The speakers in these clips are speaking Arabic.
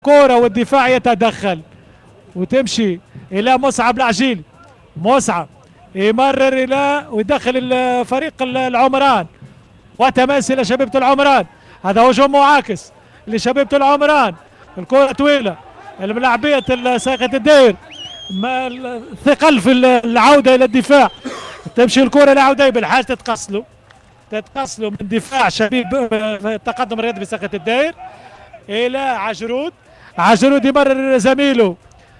كورة والدفاع يتدخل وتمشي إلى مصعب العجيلي. مصعب يمرر إلى ويدخل الفريق العمران وتماس إلى شبيبة العمران. هذا هجوم معاكس لشبيبة العمران. الكرة طويلة الملاعبية ساقط الدير ثقل في العودة إلى الدفاع. تمشي الكرة لعودي بالحاج تتقصلوا من دفاع شبيب التقدم الرياضي بساقة الدير إلى عجرود. عجرود يمرر زميله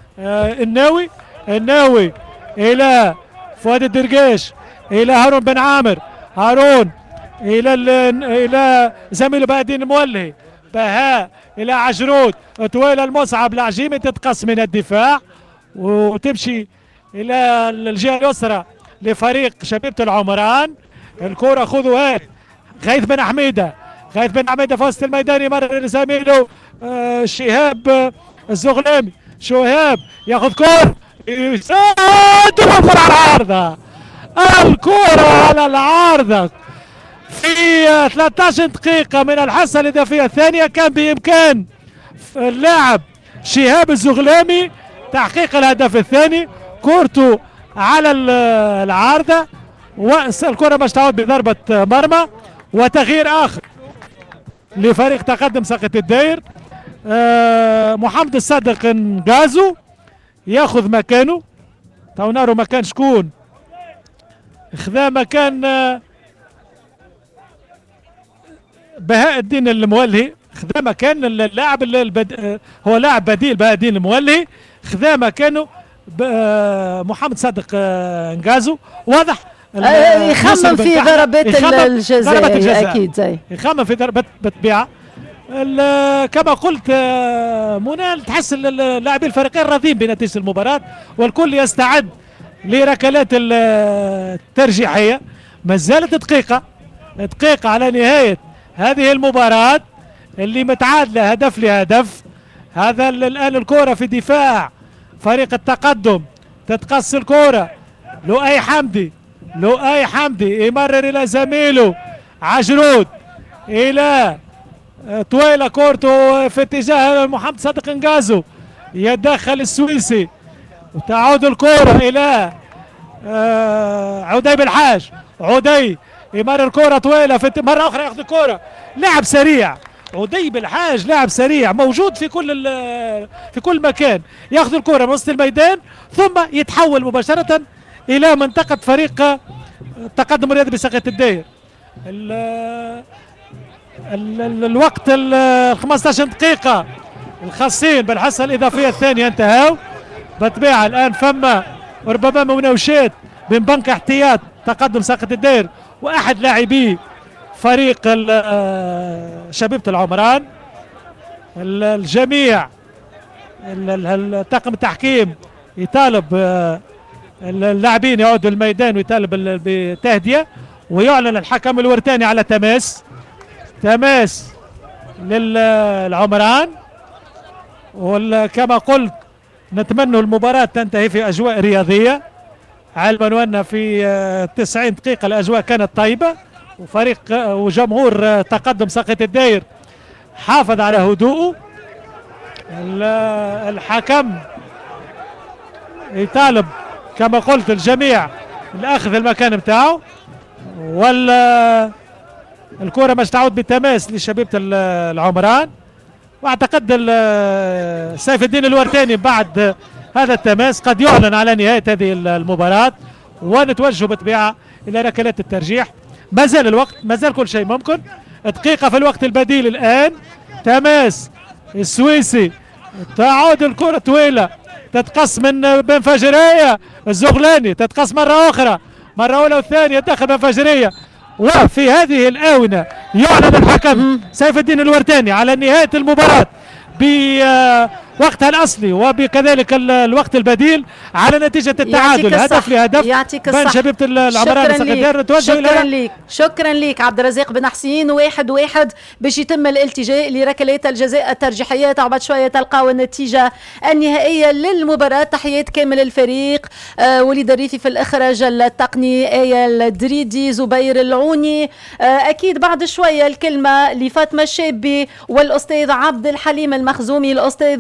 الناوي إلى فؤاد الدرقيش إلى هارون بن عامر. هارون إلى زميله بهاء الدين المولهي. بهاء إلى عجرود طويل المصعب العجيمي تتقص من الدفاع وتمشي إلى الجهة اليسرى لفريق شبيبة العمران. الكرة خذوا هات غيث بن حميدة في وسط الميدان يمرر زميله شهاب الزغلامي. شهاب ياخذ كرة يسدد الكرة على العارضة. الكرة على العارضة في 13 دقيقة من الحصة الإضافية الثانية. كان بإمكان اللاعب شهاب الزغلامي تحقيق الهدف الثاني. كورته على العارضة والكرة باش تعود بضربة مرمى. وتغيير آخر لفريق تقدم ساقط الدير. محمد الصادق نقازو ياخذ مكانه. تاونارو مكان شكون؟ خذا مكان بهاء الدين المولهي. خذا مكان اللاعب هو لاعب بديل بهاء الدين المولهي. خذا مكانه محمد صادق نقازو. واضح يخمم في ضربات الجزاء اكيد يخمم في ضربات بالطبيعه. كما قلت منال تحس اللاعبين الفريقين راضين بنتيجه المباراه والكل يستعد لركلات الترجيحيه. ما زالت دقيقه على نهايه هذه المباراه اللي متعادله هدف لهدف. هذا الان الكره في دفاع فريق التقدم تتقص الكره. لؤي حمدي يمرر الى زميله عجرود الى طويله كورته في اتجاه محمد صادق نقازو. يتدخل السويسي وتعود الكره الى عدي بالحاج. عدي يمرر كره طويله مره اخرى ياخذ الكره. لاعب سريع عدي بالحاج لاعب سريع موجود في كل مكان. ياخذ الكره من وسط الميدان ثم يتحول مباشره الى منطقه فريق التقدم الرياضي بساقط الدير. الوقت 15 دقيقة الخاصين بالحصة الإضافية الثانية انتهوا. بالطبيعة الآن فما ربما مناوشات بين بنك احتياط تقدم ساقط الدير وأحد لاعبي فريق شبيبة العمران. الجميع طاقم التحكيم يطالب اللاعبين يعودوا الميدان ويطالب بتهدئة. ويعلن الحكم الورتاني على تماس للعمران. وكما قلت نتمنى المباراة تنتهي في أجواء رياضية علما أن في 90 دقيقة الأجواء كانت طيبة وفريق وجمهور تقدم ساقط الدير حافظ على هدوءه. الحكم يطالب كما قلت الجميع الأخذ المكان بتاعه. الكرة باش تعود بالتماس لشبيبة العمران. واعتقد سيف الدين الورتاني بعد هذا التماس قد يعلن على نهاية هذه المباراة ونتوجه بالطبيعة إلى ركلات الترجيح. ما زال الوقت ما زال كل شيء ممكن. دقيقة في الوقت البديل الآن. تماس السويسي تعود الكرة طويلة تتقص من بن فجرية. الزغلاني تتقص مرة أخرى مرة أولى والثانية داخل بن فجرية. وفي هذه الآونة يعلن الحكم سيف الدين الورتاني على نهاية المباراة وقتها الأصلي وبكذلك الوقت البديل على نتيجة التعادل هدف لهدف بين شبيبة العمران وسكندر. شكرا لك عبد الرزاق بن حسين. 1-1 باش يتم الالتجاء لركلات الجزاء الترجيحيات، وبعد شوية تلقاو النتيجة النهائية للمباراة. تحيات كامل الفريق، وليد الريفي في الإخراج التقني، آية الدريدي، زبير العوني. أكيد بعد شوية الكلمة لفاطمة الشابي والأستاذ عبد الحليم المخزومي. الأستاذ